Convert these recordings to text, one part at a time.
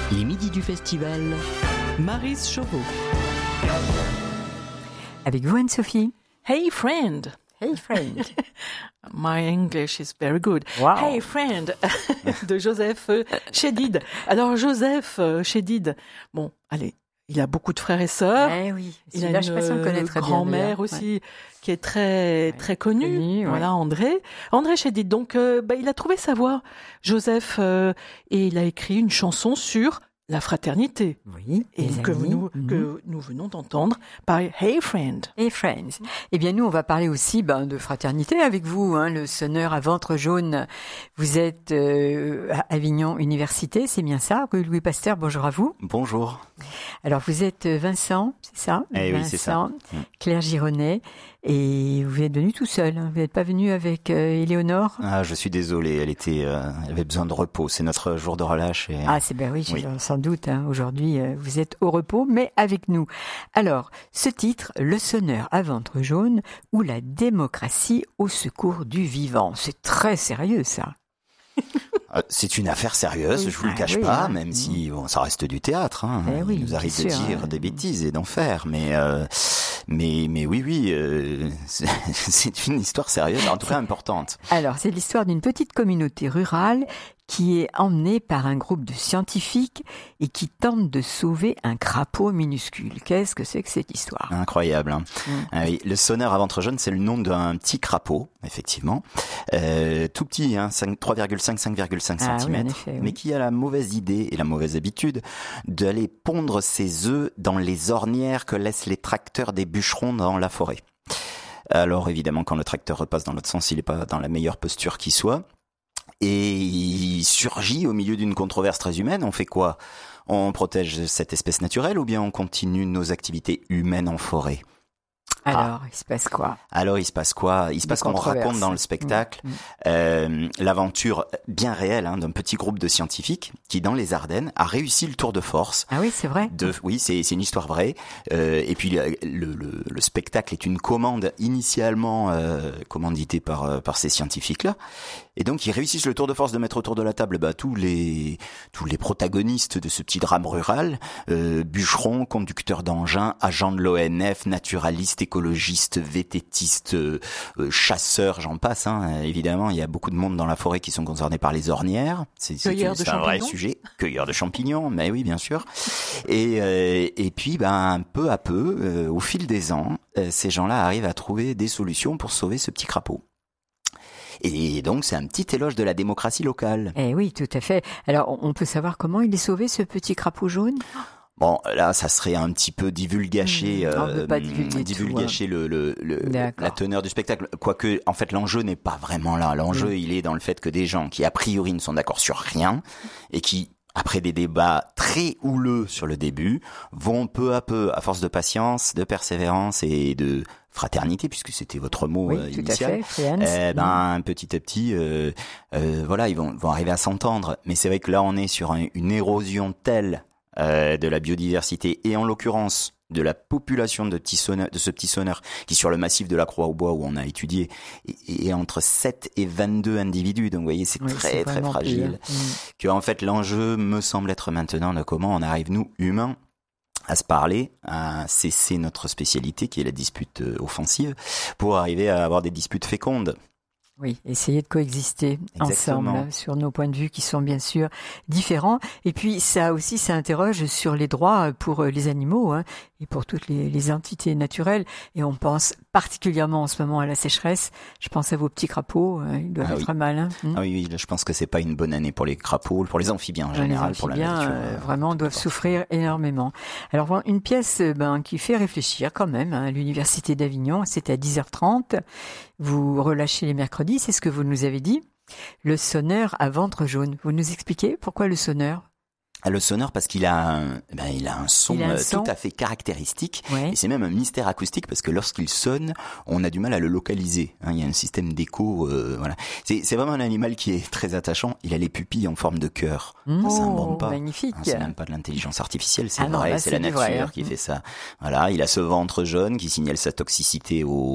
Les midis du festival, Maryse Chauveau. Avec vous, Anne-Sophie. Hey friend. Hey friend. My English is very good. Wow. Hey friend de Joseph Chédid. Alors Joseph Chédid, bon, allez, il a beaucoup de frères et sœurs. Eh oui, Il a là, je pense qu'on le connaît très bien. grand-mère aussi qui est très connue. Voilà, André Chédid. Donc, il a trouvé sa voix, Joseph, et il a écrit une chanson sur la fraternité. Oui, et que nous venons d'entendre par Hey Friend. Hey Friends. Eh bien, nous, on va parler aussi de fraternité avec vous, le sonneur à ventre jaune. Vous êtes à Avignon Université, c'est bien ça, rue Louis Pasteur. Bonjour à vous. Bonjour. Alors, vous êtes Vincent, c'est ça? Oui, c'est ça. Claire Gironnet. Et vous êtes venu tout seul, vous n'êtes pas venu avec Éléonore? Ah, je suis désolé, elle avait besoin de repos, c'est notre jour de relâche. Et... Ah, c'est oui, sans doute, aujourd'hui vous êtes au repos, mais avec nous. Alors, ce titre, Le sonneur à ventre jaune ou la démocratie au secours du vivant, c'est très sérieux ça. C'est une affaire sérieuse, je vous le cache pas, même si ça reste du théâtre. Il nous arrive de dire des bêtises et d'en faire, mais oui, c'est une histoire sérieuse, en tout cas importante. Alors, c'est l'histoire d'une petite communauté rurale qui est emmenée par un groupe de scientifiques et qui tente de sauver un crapaud minuscule. Qu'est-ce que c'est que cette histoire? Incroyable. Oui, le sonneur à ventre jaune, c'est le nom d'un petit crapaud, effectivement, tout petit, 3,5-5,5 cm, mais qui a la mauvaise idée et la mauvaise habitude d'aller pondre ses œufs dans les ornières que laissent les tracteurs des bûcherons dans la forêt. Alors évidemment, quand le tracteur repasse dans l'autre sens, il n'est pas dans la meilleure posture qui soit. Et il surgit au milieu d'une controverse très humaine. On fait quoi? On protège cette espèce naturelle ou bien on continue nos activités humaines en forêt? Alors, il se passe quoi? Il se passe qu'on raconte dans le spectacle l'aventure bien réelle d'un petit groupe de scientifiques qui, dans les Ardennes, a réussi le tour de force. Ah oui, c'est vrai. Oui, c'est une histoire vraie. Et puis le spectacle est une commande initialement commanditée par ces scientifiques-là. Et donc, ils réussissent le tour de force de mettre autour de la table tous les protagonistes de ce petit drame rural, bûcherons, conducteurs d'engins, agents de l'ONF, naturalistes, écologistes, vététistes, chasseurs, j'en passe. Évidemment, il y a beaucoup de monde dans la forêt qui sont concernés par les ornières. C'est un vrai sujet. Cueilleurs de champignons, mais oui, bien sûr. Et puis, peu à peu, au fil des ans, ces gens-là arrivent à trouver des solutions pour sauver ce petit crapaud. Et donc, c'est un petit éloge de la démocratie locale. Eh oui, tout à fait. Alors, on peut savoir comment il est sauvé, ce petit crapaud jaune? Bon, là, ça serait un petit peu divulgacher, divulgacher la teneur du spectacle. Quoique, en fait, l'enjeu n'est pas vraiment là. L'enjeu, il est dans le fait que des gens qui, a priori, ne sont d'accord sur rien et qui, après des débats très houleux sur le début, vont peu à peu, à force de patience, de persévérance et de fraternité, puisque c'était votre mot initial, petit à petit, ils vont arriver à s'entendre. Mais c'est vrai que là, on est sur une érosion telle de la biodiversité et en l'occurrence de la population de ce petit sonneur qui, sur le massif de la Croix-aux-Bois où on a étudié, est entre 7 et 22 individus. Donc vous voyez, c'est très fragile. Que en fait, l'enjeu me semble être maintenant de comment on arrive, nous, humains, à se parler, à cesser notre spécialité qui est la dispute offensive pour arriver à avoir des disputes fécondes. Oui, essayer de coexister ensemble sur nos points de vue qui sont bien sûr différents. Et puis ça aussi, ça interroge sur les droits pour les animaux et pour toutes les entités naturelles. Et on pense particulièrement en ce moment à la sécheresse. Je pense à vos petits crapauds, ils doivent être mal. Ah oui, je pense que c'est pas une bonne année pour les crapauds, pour les amphibiens en général, pour la nature. Vraiment doivent souffrir énormément. Alors une pièce qui fait réfléchir quand même, à l'Université d'Avignon, c'est à 10h30. Vous relâchez les mercredis, c'est ce que vous nous avez dit. Le sonneur à ventre jaune. Vous nous expliquez pourquoi le sonneur? Le sonneur, parce qu'il a un son tout à fait caractéristique. Ouais. Et c'est même un mystère acoustique parce que lorsqu'il sonne, on a du mal à le localiser. Il y a un système d'écho. Voilà. C'est vraiment un animal qui est très attachant. Il a les pupilles en forme de cœur. Ça s'invente pas. Magnifique. C'est même pas de l'intelligence artificielle, c'est vrai. C'est la nature qui fait ça. Voilà. Il a ce ventre jaune qui signale sa toxicité aux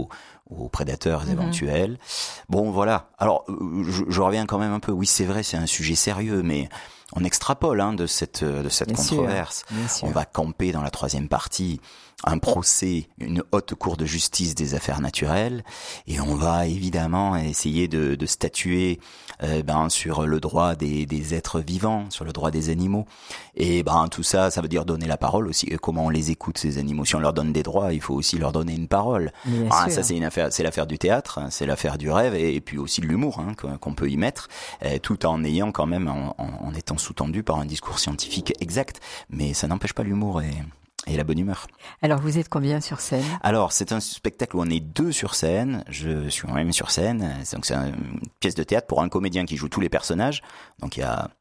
aux prédateurs éventuels. Bon, voilà. Alors, je reviens quand même un peu. Oui, c'est vrai, c'est un sujet sérieux, mais on extrapole de cette controverse. On va camper dans la troisième partie un procès, une haute cour de justice des affaires naturelles, et on va évidemment essayer de statuer sur le droit des êtres vivants, sur le droit des animaux. Et tout ça, ça veut dire donner la parole aussi. Comment on les écoute, ces animaux? Si on leur donne des droits, il faut aussi leur donner une parole. Ça, c'est l'affaire du théâtre, c'est l'affaire du rêve, et puis aussi de l'humour qu'on peut y mettre, tout en ayant quand même, en étant sous-tendu par un discours scientifique exact. Mais ça n'empêche pas l'humour et la bonne humeur. Alors, vous êtes combien sur scène? Alors, c'est un spectacle où on est 2 sur scène. Je suis moi-même sur scène. Donc, c'est une pièce de théâtre pour un comédien qui joue tous les personnages. Donc, il y a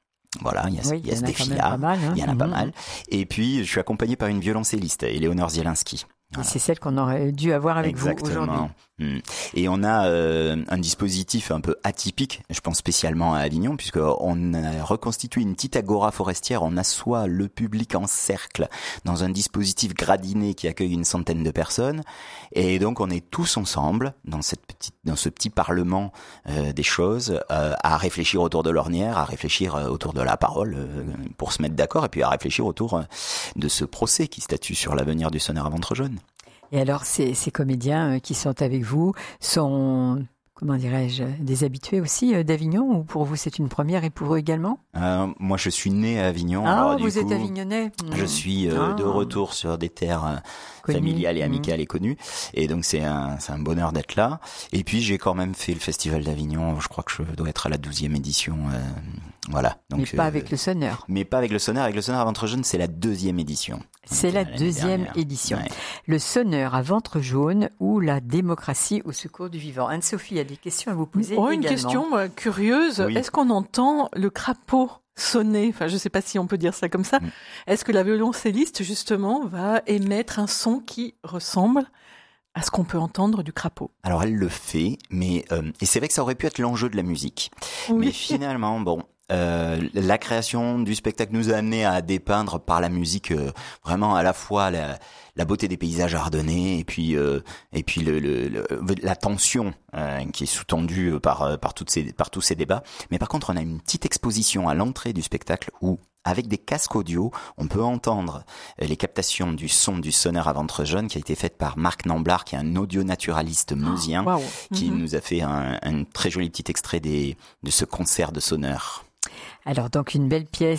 ce défi-là. Il y en a pas mal. Et puis, je suis accompagné par une violoncelliste, Éléonore Zielinski. Voilà. Et c'est celle qu'on aurait dû avoir avec vous aujourd'hui. Et on a un dispositif un peu atypique, je pense spécialement à Avignon, puisqu'on a reconstitué une petite agora forestière. On assoit le public en cercle dans un dispositif gradiné qui accueille une centaine de personnes. Et donc on est tous ensemble dans ce petit parlement des choses, à réfléchir autour de l'ornière, à réfléchir autour de la parole pour se mettre d'accord, et puis à réfléchir autour de ce procès qui statue sur l'avenir du Sonneur à ventre jaune. Et alors, ces comédiens qui sont avec vous sont, comment dirais-je, des habitués aussi d'Avignon, ou pour vous c'est une première et pour eux également? Moi, je suis né à Avignon. Ah, alors, vous êtes avignonnais. Je suis de retour sur des terres familiales et amicales et connues. Et donc, c'est un bonheur d'être là. Et puis, j'ai quand même fait le Festival d'Avignon. Je crois que je dois être à la 12e édition. Voilà. Donc, mais pas avec le Sonneur. Mais pas avec le Sonneur. Avec le Sonneur à ventre jaune, c'est la 2e édition. C'est la 2e édition. Ouais. Le Sonneur à ventre jaune ou la démocratie au secours du vivant. Anne-Sophie a des questions à vous poser également. Une question curieuse. Oui. Est-ce qu'on entend le crapaud sonner? Enfin, je ne sais pas si on peut dire ça comme ça. Est-ce que la violoncelliste, justement, va émettre un son qui ressemble à ce qu'on peut entendre du crapaud? Alors, elle le fait, mais et c'est vrai que ça aurait pu être l'enjeu de la musique. Oui. Mais finalement, la création du spectacle nous a amené à dépeindre par la musique vraiment à la fois la beauté des paysages ardennais et puis la tension qui est sous-tendue par tous ces débats. Mais par contre, on a une petite exposition à l'entrée du spectacle où, avec des casques audio, on peut entendre les captations du son du Sonneur à ventre jaune qui a été faite par Marc Namblard, qui est un audio-naturaliste meusien, qui nous a fait un très joli petit extrait de ce concert de Sonneur. Alors donc une belle pièce